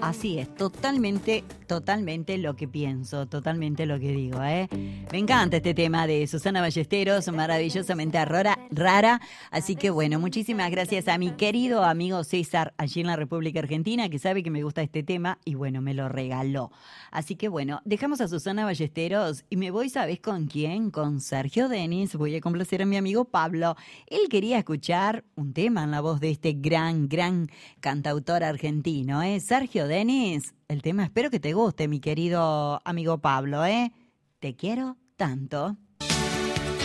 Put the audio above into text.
Así es, totalmente lo que pienso, totalmente lo que digo, ¿eh? Me encanta este tema de Susana Ballesteros, maravillosamente rara. Así que bueno, muchísimas gracias a mi querido amigo César, allí en la República Argentina, que sabe que me gusta este tema y bueno, me lo regaló. Así que bueno, dejamos a Susana Ballesteros y me voy, ¿sabés con quién? Con Sergio Denis. Voy a complacer a mi amigo Pablo. Él quería escuchar un tema en la voz de este gran cantautor argentino, ¿eh? Sergio Denis, el tema espero que te guste, mi querido amigo Pablo, ¿eh? Te quiero tanto.